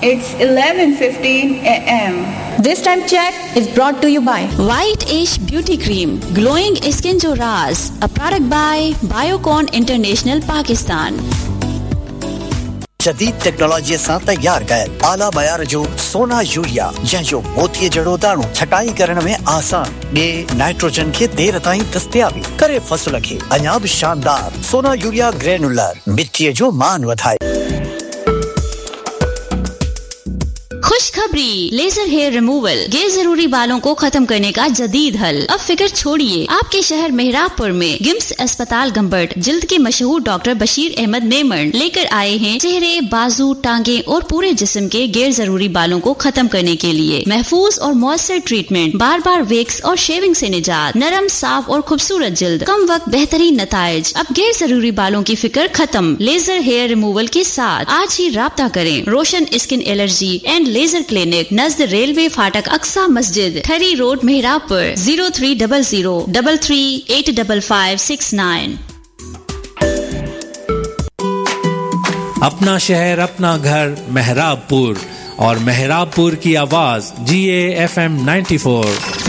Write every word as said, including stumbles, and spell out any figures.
It's eleven fifteen a m This time check is brought to you by White Ash Beauty Cream, glowing skin jo raaz, a product by Biocon International Pakistan. जदीद technology सां तैयार कयल आला मयार जो सोना urea जंहिंजो मोतीअ जहिड़ो दाणो छटाई करण में आसान ॿिए नाइट्रोजन खे देर ताईं दस्तियाबी करे फसल खे अञा बि शानदार सोना यूरिया ग्रेनुलर मिट्टीअ जो मान वधाए खुशखबरी, लेजर हेयर रिमूवल गैर जरूरी बालों को खत्म करने का जदीद हल। अब फिक्र छोड़िए, आपके शहर मेहराबपुर में गिम्स अस्पताल गंबट जिल्द के मशहूर डॉक्टर बशीर अहमद मेमन लेकर आए हैं चेहरे, बाजू, टांगे और पूरे जिस्म के गैर जरूरी बालों को खत्म करने के लिए महफूज और मौसर ट्रीटमेंट, बार बार वेक्स और शेविंग से निजात, नरम, साफ और खूबसूरत जिल्द, कम वक्त बेहतरीन नताइज। अब गैर जरूरी बालों की फिक्र खत्म लेजर हेयर रिमूवल के साथ। आज ही राब्ता करें। रोशन skin allergy and laser clinic Najd railway फाटक अक्सा मस्जिद, ठरी road, मेहराबपुर, zero three double zero double three eight double five six nine. अपना शहर अपना घर मेहराबपुर और मेहराबपुर की आवाज जी A F M ninety four.